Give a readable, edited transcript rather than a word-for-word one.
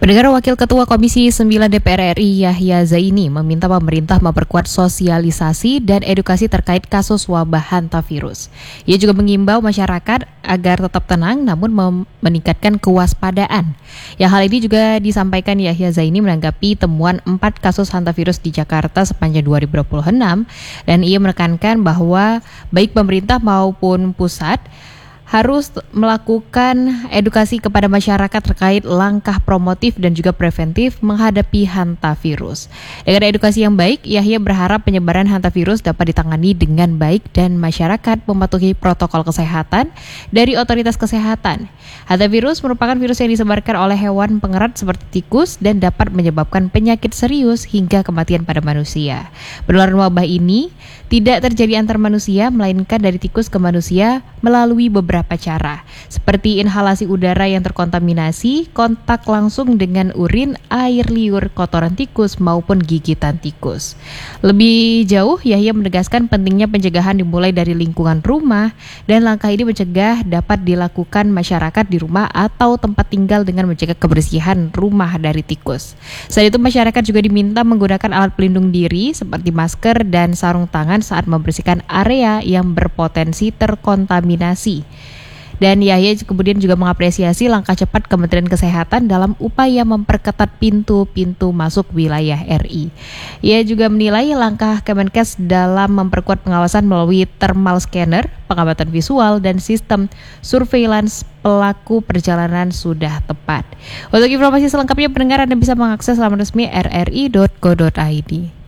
Pendengar, Wakil Ketua Komisi 9 DPR RI Yahya Zaini meminta pemerintah memperkuat sosialisasi dan edukasi terkait kasus wabah hantavirus. Ia juga mengimbau masyarakat agar tetap tenang namun meningkatkan kewaspadaan. Hal ini juga disampaikan Yahya Zaini menanggapi temuan 4 kasus hantavirus di Jakarta sepanjang 2026 dan ia menekankan bahwa baik pemerintah maupun pusat harus melakukan edukasi kepada masyarakat terkait langkah promotif dan juga preventif menghadapi hantavirus. Dengan edukasi yang baik, Yahya berharap penyebaran hantavirus dapat ditangani dengan baik dan masyarakat mematuhi protokol kesehatan dari otoritas kesehatan. Hantavirus merupakan virus yang disebarkan oleh hewan pengerat seperti tikus dan dapat menyebabkan penyakit serius hingga kematian pada manusia. Penularan wabah ini tidak terjadi antar manusia, melainkan dari tikus ke manusia melalui beberapa cara, seperti inhalasi udara yang terkontaminasi, kontak langsung dengan urin, air liur, kotoran tikus, maupun gigitan tikus. Lebih jauh, Yahya menegaskan pentingnya pencegahan dimulai dari lingkungan rumah, dan langkah ini mencegah dapat dilakukan masyarakat di rumah atau tempat tinggal dengan menjaga kebersihan rumah dari tikus. Selain itu, masyarakat juga diminta menggunakan alat pelindung diri seperti masker dan sarung tangan saat membersihkan area yang berpotensi terkontaminasi. Dan Yahya kemudian juga mengapresiasi langkah cepat Kementerian Kesehatan dalam upaya memperketat pintu-pintu masuk wilayah RI. Ia juga menilai langkah Kemenkes dalam memperkuat pengawasan melalui thermal scanner, pengamatan visual, dan sistem surveillance pelaku perjalanan sudah tepat. Untuk informasi selengkapnya, pendengar Anda bisa mengakses laman resmi rri.go.id.